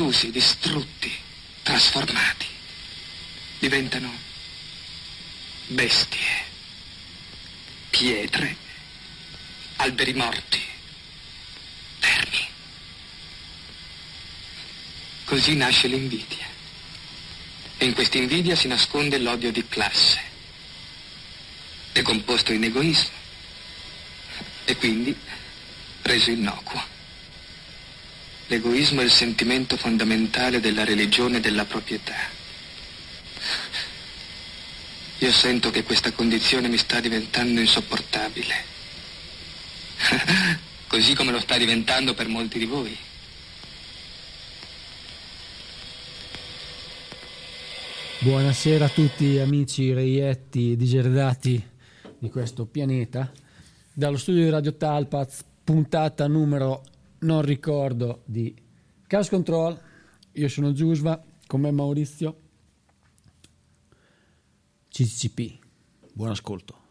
confusi, distrutti, trasformati. Diventano bestie, pietre, alberi morti, vermi. Così nasce l'invidia. E in questa invidia si nasconde l'odio di classe, decomposto in egoismo e quindi reso innocuo. L'egoismo è il sentimento fondamentale della religione e della proprietà. Io sento che questa condizione mi sta diventando insopportabile, così come lo sta diventando per molti di voi. Buonasera a tutti amici reietti e diseredati di questo pianeta. Dallo studio di Radio Talpaz, puntata numero non ricordo di Chaos Control. Io sono Giusva, con me Maurizio. CCP. Buon ascolto.